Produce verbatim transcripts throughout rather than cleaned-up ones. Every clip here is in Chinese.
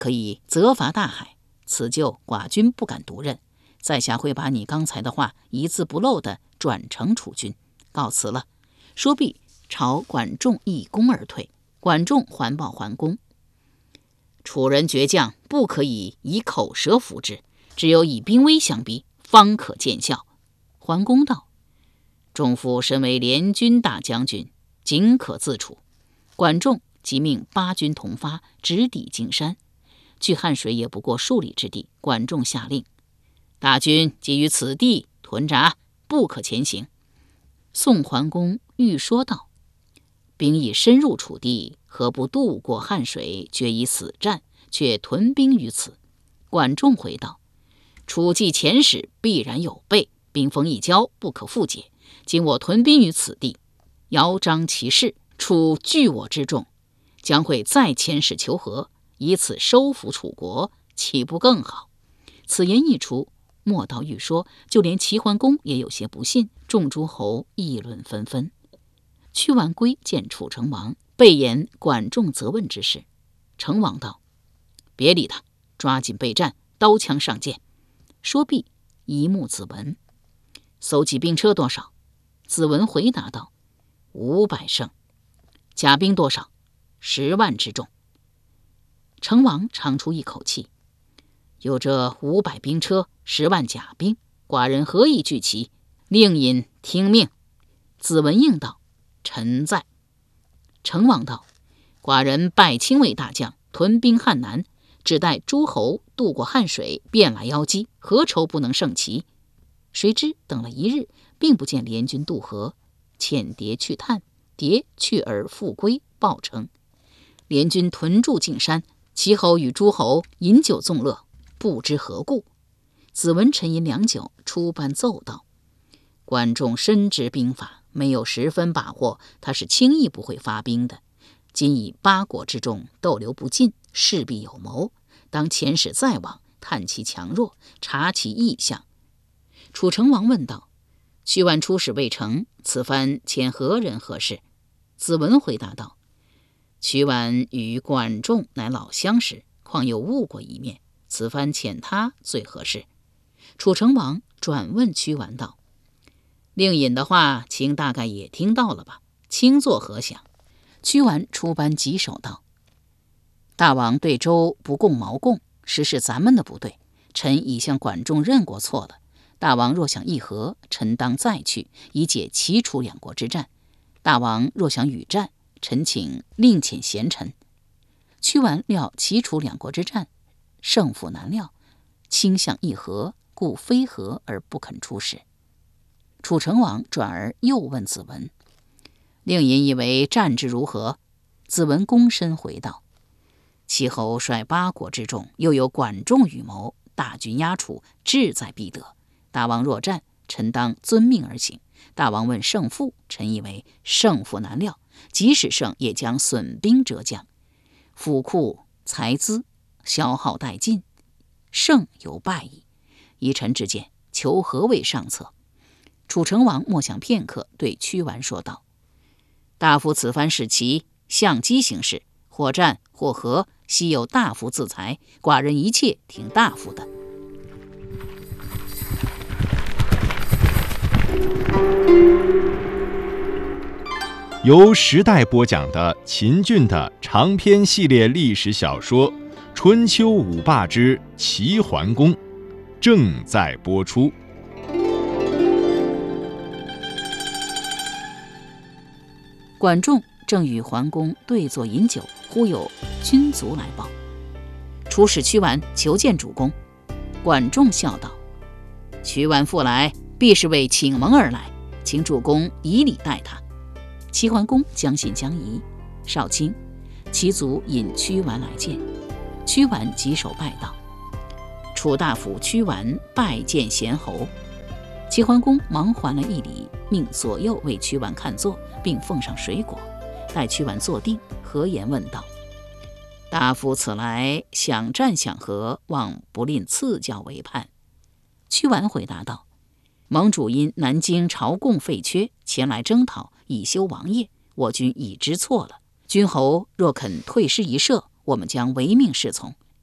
可以责罚大海，此就寡君不敢独任。在下会把你刚才的话一字不漏地转呈楚君，告辞了。”说毕，朝管仲一躬而退。管仲环抱桓公：“楚人倔强，不可以以口舌服之，只有以兵威相逼，方可见效。”桓公道：“仲父身为联军大将军，仅可自处。”管仲即命八军同发，直抵荆山。距汉水也不过数里之地，管仲下令：“大军即于此地屯扎，不可前行。”宋桓公欲说道：“兵已深入楚地，何不渡过汉水，决一死战，却屯兵于此？”管仲回道：“楚既遣使，必然有备，兵锋一交，不可复解。今我屯兵于此地，遥彰其势，楚惧我之众，将会再遣使求和，以此收服楚国，岂不更好？”此言一出，莫道欲说，就连齐桓公也有些不信，众诸侯议论纷纷。屈完归见楚成王，备言管仲责问之事。成王道：“别理他，抓紧备战，刀枪上阵。”说毕，一目子文：“搜集兵车多少？”子文回答道：“五百乘。”“甲兵多少？”“十万之众。”成王长出一口气：“有这五百兵车，十万甲兵，寡人何以拒其？令尹听命。”子文应道：“臣在。”成王道：“寡人拜卿为大将，屯兵汉南，只待诸侯渡过汉水，便来邀击，何愁不能胜其？”谁知等了一日，并不见联军渡河，遣牒去探，牒去而复归，报称联军屯驻径山，齐侯与诸侯饮酒纵乐，不知何故。子文沉吟良久，出班奏道：“管仲深知兵法，没有十分把握，他是轻易不会发兵的。今以八国之众逗留不进，势必有谋，当遣使再往，探其强弱，察其意向。”楚成王问道：“屈完出使未成，此番遣何人合适？”子文回答道：“屈完与管仲乃老相识，况有误过一面，此番遣他最合适。”楚成王转问屈完道：“令尹的话，卿大概也听到了吧？卿作何想？”屈完出班棘手道：“大王对周不共毛共，实是咱们的不对，臣已向管仲认过错了。大王若想议和，臣当再去，以解齐楚两国之战。大王若想与战，臣请另遣贤臣。”屈完料齐楚两国之战胜负难料，倾向议和，故非和而不肯出使。楚成王转而又问子文：“令尹以为战之如何？”子文躬身回道：“齐侯率八国之众，又有管仲与谋，大军压楚，志在必得。大王若战，臣当遵命而行。大王问胜负，臣以为胜负难料，即使胜，也将损兵折将，府库财资消耗殆尽，胜犹败矣。依臣之见，求和为上策。”楚成王默想片刻，对屈完说道：“大夫此番使其相机行事，或战或和，悉有大夫自裁，寡人一切听大夫的。” 由时代播讲的秦俊的长篇系列历史小说《春秋五霸之齐桓公》正在播出。 管仲正与桓公对坐饮酒，忽有军卒来报：“出使屈完求见主公。”管仲笑道：“屈完复来，必是为请盟而来，请主公以礼待他。”齐桓公将信将疑，少卿，齐卒引屈完来见。屈完举手拜道：“楚大夫屈完拜见贤侯。”齐桓公忙还了一礼，命左右为屈完看坐，并奉上水果。待屈完坐定，何言问道：“大夫此来想战想和，望不吝赐教为盼。”屈完回答道：“盟主因南京朝贡废缺，前来征讨，以修王业，我军已知错了。君侯若肯退师一射，我们将唯命是从。”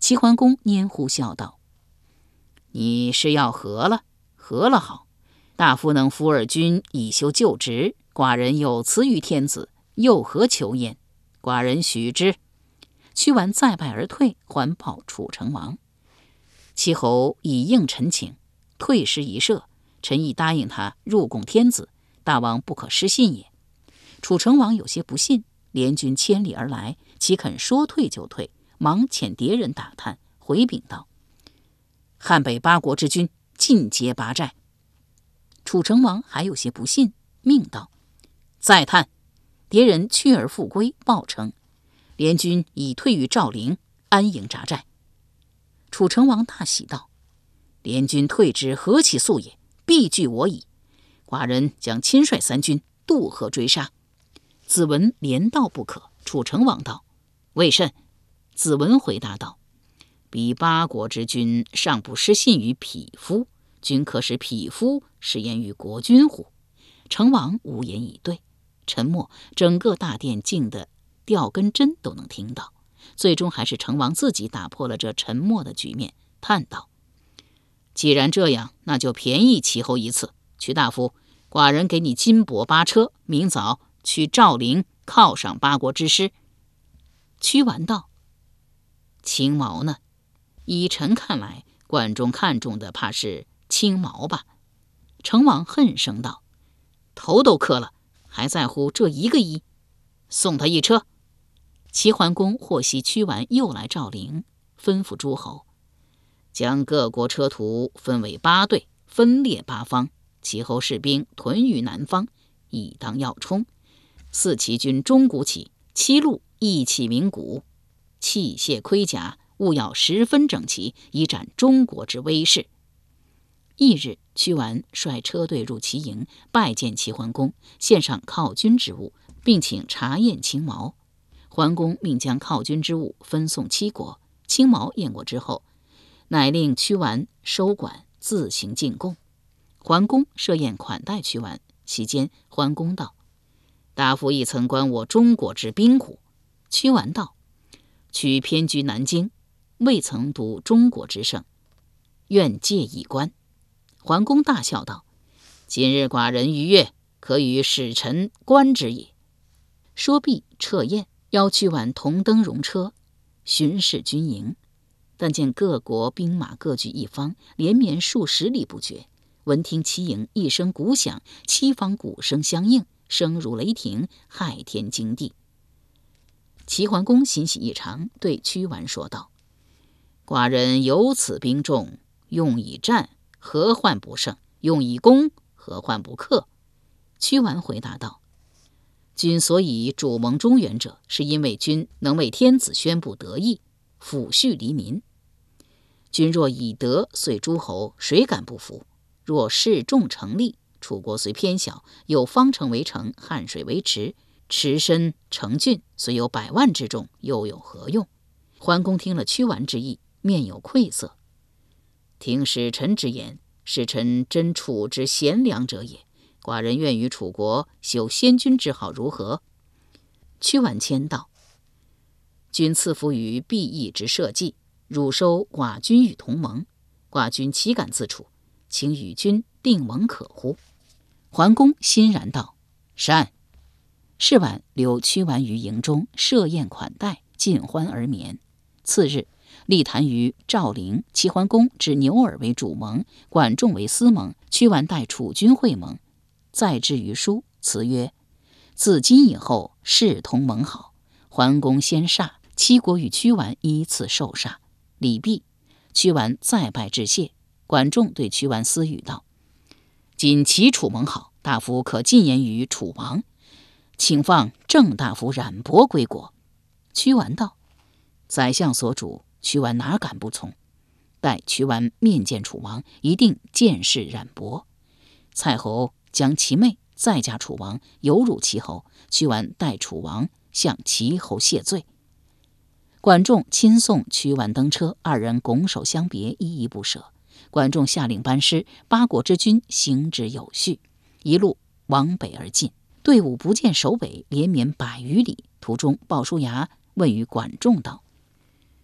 齐桓公拈胡笑道：“你是要和了？和了好。大夫能扶尔君以修旧职，寡人有辞于天子，又何求焉？寡人许之。”屈完再拜而退，还报楚成王。齐侯以应陈情，退师一射，臣已答应他入贡天子，大王不可失信也。楚成王有些不信，联军千里而来，岂肯说退就退？忙遣迭人打探，回禀道：“汉北八国之军尽皆拔寨。”楚成王还有些不信，命道：“再探。”迭人去而复归，报称联军已退于赵陵，安营扎寨。楚成王大喜道：“联军退之何其速也，必拒我矣。寡人将亲率三军渡河追杀。”子文连道不可。楚成王道：“为甚？”子文回答道：“彼八国之君尚不失信于匹夫，君可使匹夫失言于国君乎？”成王无言以对。沉默，整个大殿静得掉根针都能听到。最终还是成王自己打破了这沉默的局面，叹道：“既然这样，那就便宜齐侯一次。屈大夫，寡人给你金帛八车，明早去赵陵犒赏八国之师。”屈完道：“青毛呢？依臣看来，管仲看中的怕是青毛吧？”成王恨声道：“头都磕了，还在乎这一个一？送他一车。”齐桓公获悉屈完又来赵陵，吩咐诸侯将各国车徒分为八队，分列八方，齐侯士兵屯于南方，以当要冲。四齐军钟鼓起，七路一起鸣鼓，器械盔甲务要十分整齐，以展中国之威势。翌日，屈完率车队入齐营，拜见齐桓公，献上犒军之物，并请查验青毛。桓公命将犒军之物分送七国，青毛验过之后，乃令屈完收管，自行进贡。桓公设宴款待屈完，席间桓公道：“大夫亦曾观我中国之兵乎？”屈完道：“屈偏居南京，未曾读中国之胜，愿借一观。”桓公大笑道：“今日寡人逾越，可与使臣观之也。”说毕，撤宴，邀屈完同登戎车，巡视军营。但见各国兵马各据一方，连绵数十里不绝。闻听齐营一声鼓响，七方鼓声相应，声如雷霆，骇天惊地。齐桓公欣喜异常，对屈完说道：“寡人有此兵众，用以战，何患不胜？用以攻，何患不克？”屈完回答道：“君所以主盟中原者，是因为君能为天子宣布德义，抚恤黎民。君若以德遂诸侯，谁敢不服？若示众成立，楚国虽偏小，有方城为城，汉水为池，池深成郡，虽有百万之众，又有何用？”桓公听了屈完之意，面有愧色。听使臣之言，使臣真楚之贤良者也。寡人愿与楚国修先君之好，如何？屈完谦道：“君赐福于毕义之社稷，汝收寡君与同盟，寡君岂敢自处？请与君定盟可乎？”桓公欣然道：“善。”是晚，留屈完于营中，设宴款待，尽欢而眠。次日，立谈于赵陵，齐桓公指牛耳为主盟，管仲为司盟，屈完代楚军会盟。再至于书，辞曰：“自今以后，视同盟好。”桓公先煞，七国与屈完依次受煞。礼毕，屈完再拜致谢。管仲对屈完私语道：“今齐楚盟好，大夫可进言于楚王，请放郑大夫冉伯归国。”屈完道：“宰相所主，屈完哪敢不从？待屈完面见楚王，一定见识冉伯。蔡侯将其妹再嫁楚王，有辱齐侯。屈完代楚王向齐侯谢罪。”管仲亲送屈完登车，二人拱手相别，依依不舍。管仲下令班师，八国之军行之有序，一路往北而进。队伍不见首尾，连绵百余里。途中，鲍叔牙问于管仲道：“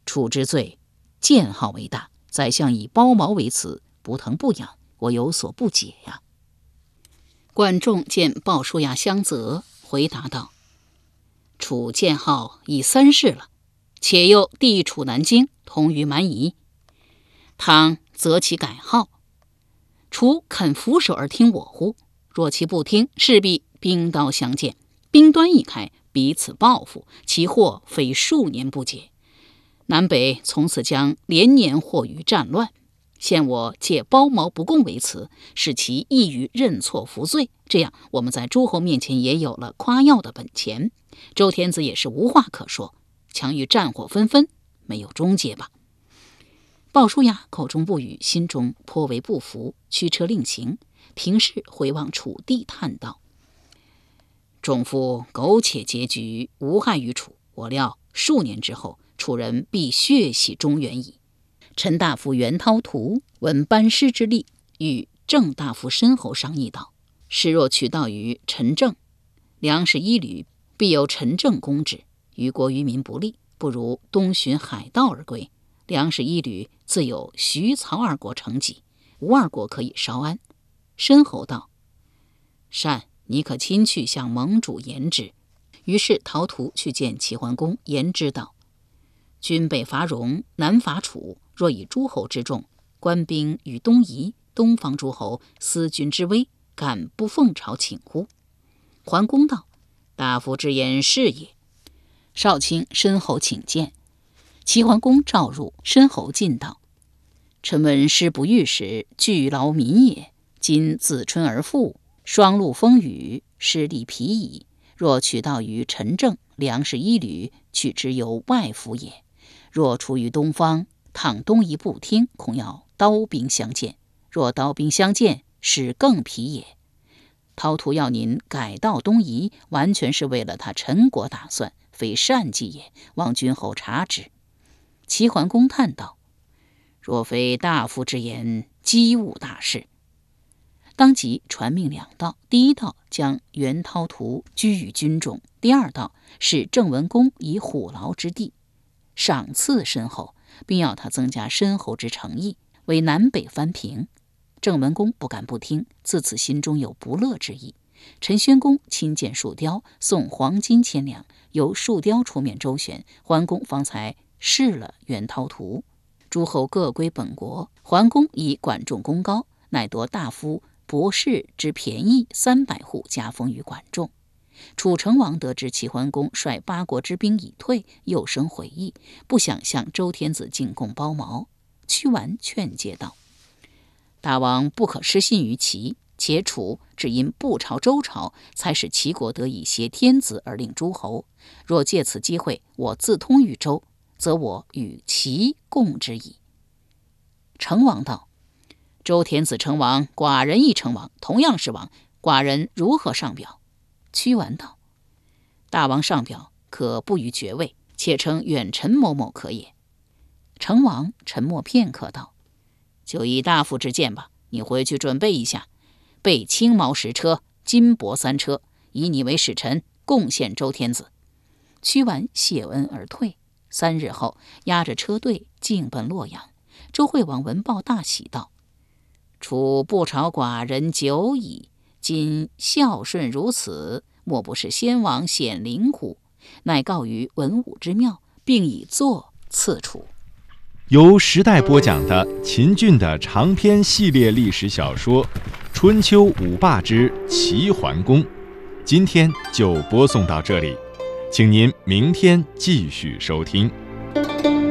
楚之罪，见好为大，宰相以包毛为辞，不疼不痒，我有所不解呀。”管仲见鲍叔牙相责，回答道：“楚建号已三世了，且又地处南京，同于蛮夷，倘择其改号，楚肯俯首而听我乎？若其不听，势必兵刀相见，兵端一开，彼此报复，其祸非数年不解。南北从此将连年祸于战乱。现我借包毛不共为辞，使其易于认错服罪，这样我们在诸侯面前也有了夸耀的本钱，周天子也是无话可说，强于战火纷纷，没有终结吧。”鲍叔牙口中不语，心中颇为不服，驱车令行，平视回望楚地，叹道：“众夫苟且结局，无害于楚，我料数年之后，楚人必血洗中原矣。”陈大夫袁涛图闻班师之力，与郑大夫申侯商议道：“是若取道于陈郑，粮食一旅，必由陈郑供之，于国于民不利，不如东巡海盗而归。粮食一旅自有徐曹二国承给，吴二国可以稍安。”申侯道：“善，你可亲去向盟主言之。”于是陶图去见齐桓公，言之道：“君北伐戎，南伐楚，若以诸侯之众，官兵与东夷，东方诸侯思君之威，敢不奉朝请乎？”桓公道：“大夫之言是也。”少卿申侯请见。齐桓公召入，申侯进道：“臣闻师不遇时，俱劳民也。今自春而复，霜露风雨，失利疲矣。若取道于陈郑，粮食一旅，取之由外服也。若出于东方，倘东夷不听，恐要刀兵相见。若刀兵相见，使更疲也。陶图要您改道东夷，完全是为了他陈国打算，非善计也，望君侯察之。”齐桓公叹道：“若非大夫之言，机误大事。”当即传命两道：第一道将袁涛图居于军中；第二道使郑文公以虎牢之地，赏赐申侯，并要他增加申侯之诚意，为南北藩平。郑文公不敢不听，自此心中有不乐之意。陈宣公亲见树雕，送黄金千两，由树雕出面周旋，桓公方才释了袁涛图。诸侯各归本国，桓公以管仲功高，乃夺大夫博士之便宜三百户，加封于管仲。楚成王得知齐桓公率八国之兵已退，又生悔意，不想向周天子进贡包毛。屈完劝诫道：“大王不可失信于齐，且楚只因不朝周朝，才使齐国得以挟天子而令诸侯。若借此机会，我自通于周，则我与齐共之矣。”成王道：“周天子称王，寡人亦称王，同样是王，寡人如何上表？”屈完道：“大王上表，可不于爵位，且称远臣某某可也。”成王沉默片刻道：“就以大夫之见吧，你回去准备一下，备青毛十车，金帛三车，以你为使臣，贡献周天子。”屈完谢恩而退。三日后，押着车队径奔洛阳。周惠王闻报大喜道：“楚不朝寡人久矣，今孝顺如此，莫不是先王显灵乎？”乃告于文武之庙，并以座赐楚。 由时代播讲的秦俊的长篇系列历史小说《春秋五霸之齐桓公》，今天就播送到这里，请您明天继续收听。